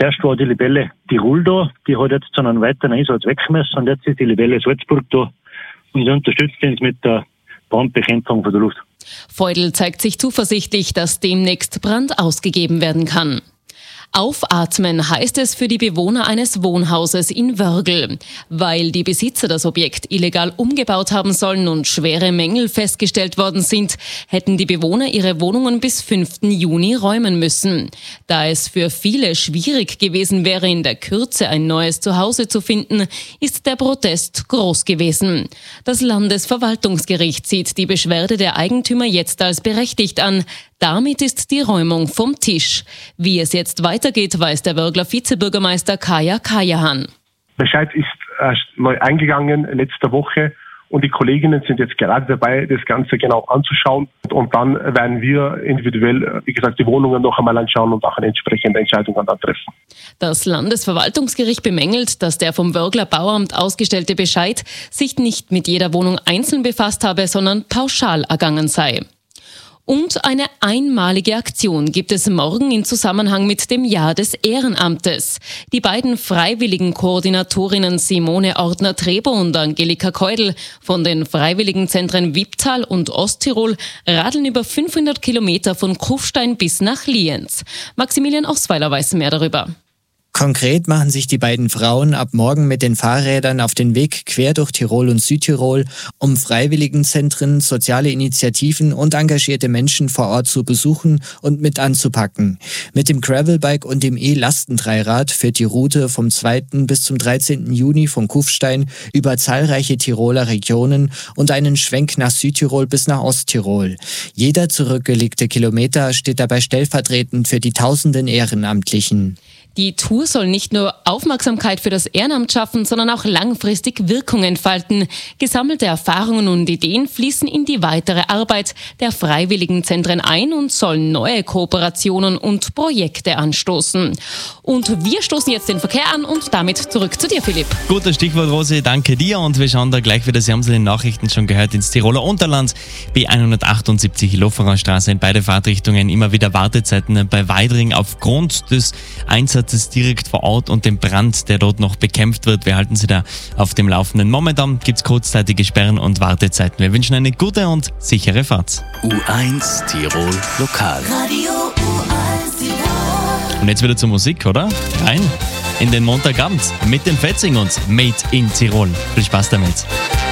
Zuerst war die Libelle Tirol da, die hat jetzt zu einem weiteren Einsatz weggemessen und jetzt ist die Libelle Salzburg da und unterstützt uns mit der Brandbekämpfung von der Luft. Feudel zeigt sich zuversichtlich, dass demnächst Brand ausgegeben werden kann. Aufatmen heißt es für die Bewohner eines Wohnhauses in Wörgl. Weil die Besitzer das Objekt illegal umgebaut haben sollen und schwere Mängel festgestellt worden sind, hätten die Bewohner ihre Wohnungen bis 5. Juni räumen müssen. Da es für viele schwierig gewesen wäre, in der Kürze ein neues Zuhause zu finden, ist der Protest groß gewesen. Das Landesverwaltungsgericht sieht die Beschwerde der Eigentümer jetzt als berechtigt an. Damit ist die Räumung vom Tisch. Wie es jetzt weitergeht, weiß der Wörgler Vizebürgermeister Kaya Kayahan. Bescheid ist erst neu eingegangen letzte Woche und die Kolleginnen sind jetzt gerade dabei, das Ganze genau anzuschauen. Und dann werden wir individuell, wie gesagt, die Wohnungen noch einmal anschauen und auch eine entsprechende Entscheidung dann treffen. Das Landesverwaltungsgericht bemängelt, dass der vom Wörgler Bauamt ausgestellte Bescheid sich nicht mit jeder Wohnung einzeln befasst habe, sondern pauschal ergangen sei. Und eine einmalige Aktion gibt es morgen in Zusammenhang mit dem Jahr des Ehrenamtes. Die beiden freiwilligen Koordinatorinnen Simone Ortner-Trebo und Angelika Keudel von den Freiwilligenzentren Wipptal und Osttirol radeln über 500 Kilometer von Kufstein bis nach Lienz. Maximilian Osweiler weiß mehr darüber. Konkret machen sich die beiden Frauen ab morgen mit den Fahrrädern auf den Weg quer durch Tirol und Südtirol, um Freiwilligenzentren, soziale Initiativen und engagierte Menschen vor Ort zu besuchen und mit anzupacken. Mit dem Gravelbike und dem E-Lastendreirad führt die Route vom 2. bis zum 13. Juni von Kufstein über zahlreiche Tiroler Regionen und einen Schwenk nach Südtirol bis nach Osttirol. Jeder zurückgelegte Kilometer steht dabei stellvertretend für die tausenden Ehrenamtlichen. Die Tour soll nicht nur Aufmerksamkeit für das Ehrenamt schaffen, sondern auch langfristig Wirkung entfalten. Gesammelte Erfahrungen und Ideen fließen in die weitere Arbeit der Freiwilligenzentren ein und sollen neue Kooperationen und Projekte anstoßen. Und wir stoßen jetzt den Verkehr an und damit zurück zu dir, Philipp. Gutes Stichwort, Rosi, danke dir. Und wir schauen da gleich wieder, Sie haben es in den Nachrichten schon gehört, ins Tiroler Unterland. B178 Lofererstraße in beide Fahrtrichtungen, immer wieder Wartezeiten bei Weidring aufgrund des Einsatzes direkt vor Ort und dem Brand, der dort noch bekämpft wird. Wir halten Sie da auf dem Laufenden. Momentan gibt es kurzzeitige Sperren und Wartezeiten. Wir wünschen eine gute und sichere Fahrt. U1 Tirol Lokal. Radio U1 Tirol. Und jetzt wieder zur Musik, oder? Rein in den Montagabend mit den Fetzing und Made in Tirol. Viel Spaß damit.